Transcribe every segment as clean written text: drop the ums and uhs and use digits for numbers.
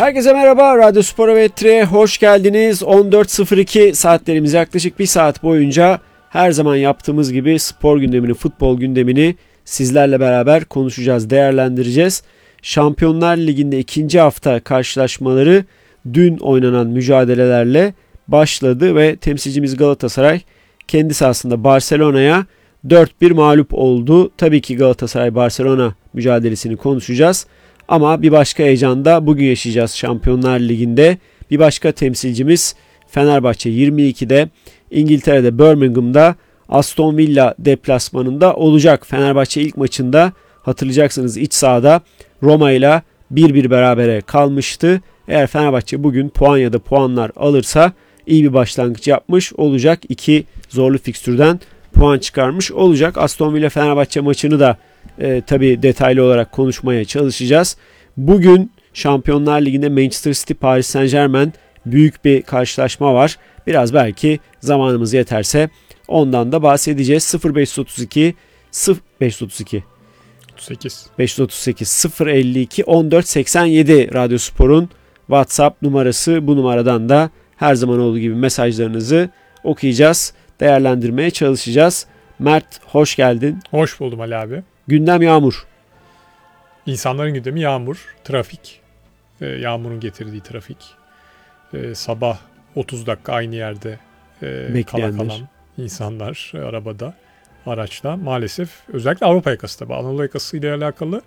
Herkese merhaba, Radyo Spor Vetre'ye hoş geldiniz. 14.02 saatlerimiz yaklaşık bir saat boyunca her zaman yaptığımız gibi spor gündemini, futbol gündemini sizlerle beraber konuşacağız, değerlendireceğiz. Şampiyonlar Ligi'nde ikinci hafta karşılaşmaları dün oynanan mücadelelerle başladı ve temsilcimiz Galatasaray kendi sahasında Barcelona'ya 4-1 mağlup oldu. Tabii ki Galatasaray-Barcelona mücadelesini konuşacağız. Ama bir başka heyecanda bugün yaşayacağız Şampiyonlar Ligi'nde. Bir başka temsilcimiz Fenerbahçe 22'de İngiltere'de Birmingham'da Aston Villa deplasmanında olacak. Fenerbahçe ilk maçında hatırlayacaksınız iç sahada Roma ile 1-1 berabere kalmıştı. Eğer Fenerbahçe bugün puan ya da puanlar alırsa iyi bir başlangıç yapmış olacak. İki zorlu fikstürden puan çıkarmış olacak. Aston Villa Fenerbahçe maçını da tabii detaylı olarak konuşmaya çalışacağız. Bugün Şampiyonlar Ligi'nde Manchester City Paris Saint-Germain büyük bir karşılaşma var. Biraz belki zamanımız yeterse ondan da bahsedeceğiz. 0532 0532 38 538 052 14 87 Radyo Spor'un WhatsApp numarası. Bu numaradan da her zaman olduğu gibi mesajlarınızı okuyacağız, değerlendirmeye çalışacağız. Mert hoş geldin. Hoş buldum Ali abi. Gündem yağmur. İnsanların gündemi yağmur, trafik. Yağmurun getirdiği trafik. Sabah 30 dakika aynı yerde kala kalan insanlar arabada, araçta. Maalesef özellikle Avrupa yakası tabii. Anadolu yakası ile alakalı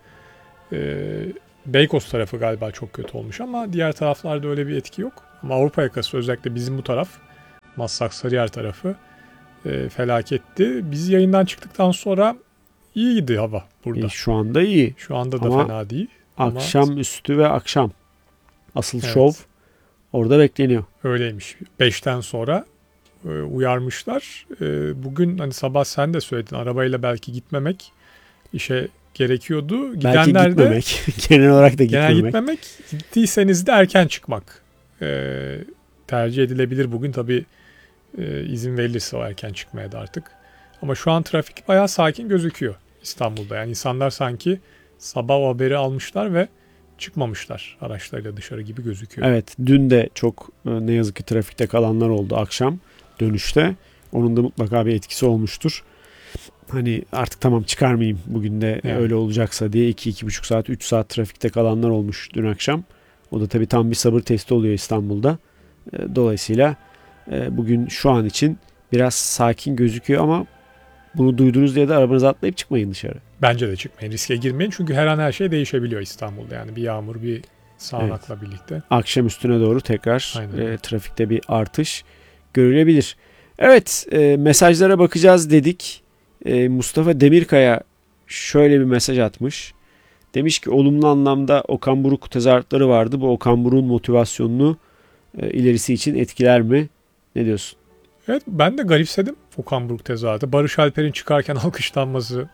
Beykoz tarafı galiba çok kötü olmuş ama diğer taraflarda öyle bir etki yok. Ama Avrupa yakası özellikle bizim bu taraf, Maslak Sarıyer tarafı felaketti. Biz yayından çıktıktan sonra iyiydi hava burada. Şu anda iyi. Şu anda da ama fena değil. Akşam üstü ve akşam asıl evet, şov orada bekleniyor. Öyleymiş. 5'ten sonra uyarmışlar. Bugün hani sabah sen de söyledin, arabayla belki gitmemek işe gerekiyordu. Belki gitmemek. Genel olarak da gitmemek. Genel gitmemek. Gittiyseniz de erken çıkmak tercih edilebilir bugün. Tabii izin verilirse o erken çıkmaya da artık. Ama şu an trafik bayağı sakin gözüküyor İstanbul'da. Yani insanlar sanki sabah o haberi almışlar ve çıkmamışlar araçlarıyla dışarı gibi gözüküyor. Evet, dün de çok ne yazık ki trafikte kalanlar oldu akşam dönüşte. Onun da mutlaka bir etkisi olmuştur. Hani artık tamam çıkarmayayım bugün de yani, öyle olacaksa diye 2-2,5 saat 3 saat trafikte kalanlar olmuş dün akşam. O da tabii tam bir sabır testi oluyor İstanbul'da. Dolayısıyla bugün şu an için biraz sakin gözüküyor ama bunu duydunuz diye de arabanıza atlayıp çıkmayın dışarı. Bence de çıkmayın. Riske girmeyin. Çünkü her an her şey değişebiliyor İstanbul'da. Yani bir yağmur, bir sağanakla birlikte. Akşam üstüne doğru tekrar trafikte bir artış görülebilir. Evet, mesajlara bakacağız dedik. Mustafa Demirkaya şöyle bir mesaj atmış. Demiş ki olumlu anlamda Okan Buruk tezahüratları vardı. Bu Okan Buruk'un motivasyonunu ilerisi için etkiler mi? Ne diyorsun? Evet, ben de garipsedim Okan Buruk tezahüratı. Barış Alper'in çıkarken alkışlanması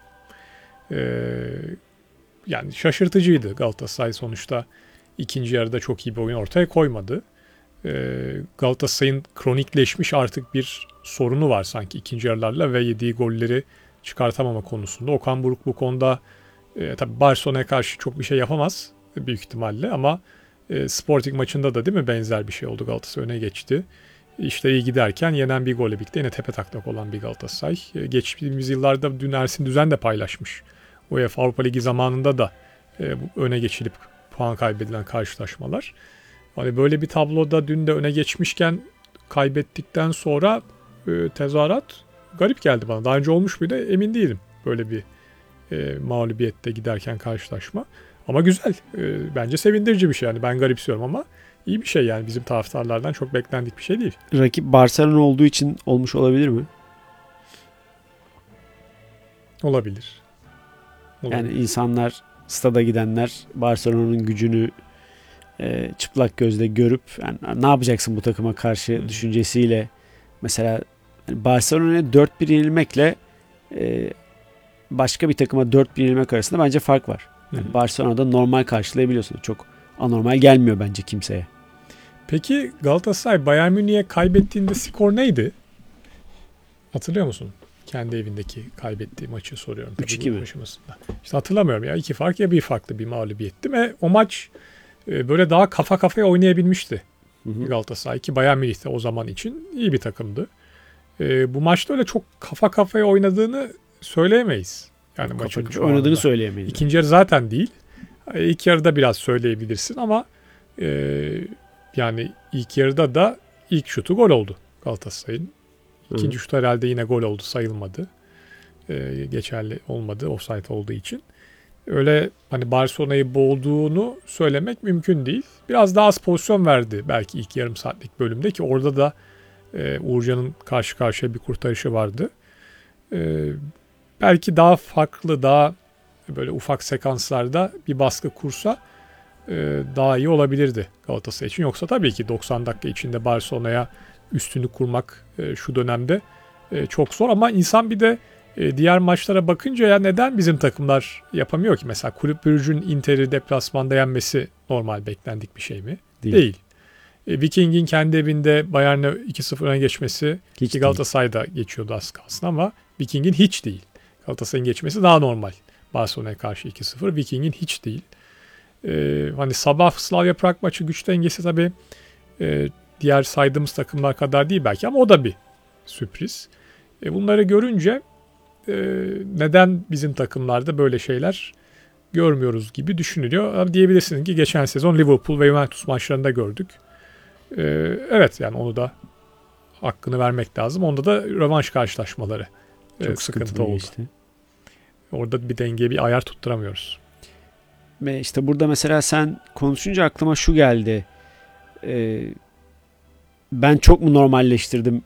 yani şaşırtıcıydı. Galatasaray sonuçta ikinci yarıda çok iyi bir oyun ortaya koymadı. Galatasaray'ın kronikleşmiş artık bir sorunu var sanki ikinci yarılarla ve yediği golleri çıkartamama konusunda. Okan Buruk bu konuda tabii Barcelona'ya karşı çok bir şey yapamaz büyük ihtimalle ama Sporting maçında da değil mi benzer bir şey oldu. Galatasaray öne geçti. İşte iyi giderken yenen bir golle birlikte yine tepe taklak olan bir Galatasaray. Geçtiğimiz yıllarda dün Ersin Düzen de paylaşmış. UEFA Avrupa Ligi zamanında da öne geçilip puan kaybedilen karşılaşmalar. Hani böyle bir tabloda dün de öne geçmişken kaybettikten sonra tezahürat garip geldi bana. Daha önce olmuş muydu emin değilim böyle bir mağlubiyette giderken karşılaşma. Ama güzel. Bence sevindirici bir şey. Yani ben garipsiyorum ama iyi bir şey yani bizim taraftarlardan çok beklendik bir şey değil. Rakip Barcelona olduğu için olmuş olabilir mi? Olabilir. Yani insanlar, stada gidenler Barcelona'nın gücünü çıplak gözle görüp yani ne yapacaksın bu takıma karşı düşüncesiyle mesela Barcelona'ya 4-1 yenilmekle başka bir takıma 4-1 yenilmek arasında bence fark var. Yani Barcelona'da normal karşılayabiliyorsun. Çok anormal gelmiyor bence kimseye. Peki Galatasaray Bayern Münih'e kaybettiğinde skor neydi? Hatırlıyor musun? Kendi evindeki kaybettiği maçı soruyorum. 3-2 mi? İşte hatırlamıyorum ya. 2 fark ya 1 farklı bir mağlubiyetti ve o maç böyle daha kafa kafaya oynayabilmişti Hı hı. Galatasaray, ki Bayern Münih de o zaman için iyi bir takımdı. Bu maçta öyle çok kafa kafaya oynadığını söyleyemeyiz. Yani maçın Kafa şu oynadığını anda. söyleyemeyiz. İkinci yarı zaten değil. İlk yarıda biraz söyleyebilirsin ama yani ilk yarıda da ilk şutu gol oldu Galatasaray'ın. İkinci şut herhalde yine gol oldu, sayılmadı. Geçerli olmadı offside olduğu için. Öyle hani Barcelona'yı boğduğunu söylemek mümkün değil. Biraz daha az pozisyon verdi belki ilk yarım saatlik bölümde, ki orada da Uğurcan'ın karşı karşıya bir kurtarışı vardı. Belki daha farklı, daha böyle ufak sekanslarda bir baskı kursa daha iyi olabilirdi Galatasaray için. Yoksa tabii ki 90 dakika içinde Barcelona'ya üstünlük kurmak şu dönemde çok zor. Ama insan bir de diğer maçlara bakınca ya neden bizim takımlar yapamıyor ki? Mesela Kulüp Brugge'ün Inter'i deplasmanda yenmesi normal beklendik bir şey mi? Değil. Viking'in kendi evinde Bayern'e 2-0 öne geçmesi, Hiç ki Galatasaray'da geçiyordu az kalsın, ama Viking'in hiç değil. Galatasaray'ın geçmesi daha normal. Barcelona'ya karşı 2-0. Viking'in hiç değil. Hani sabah Slavia Prag maçı güç dengesi tabii diğer saydığımız takımlar kadar değil belki, ama o da bir sürpriz. Bunları görünce neden bizim takımlarda böyle şeyler görmüyoruz gibi düşünülüyor. Ama diyebilirsiniz ki geçen sezon Liverpool ve Juventus maçlarında gördük. Evet, yani onu da hakkını vermek lazım. Onda da rövanş karşılaşmaları çok sıkıntı oldu. Geçti. Orada bir dengeye bir ayar tutturamıyoruz. Ve işte burada mesela sen konuşunca aklıma şu geldi. Ben çok mu normalleştirdim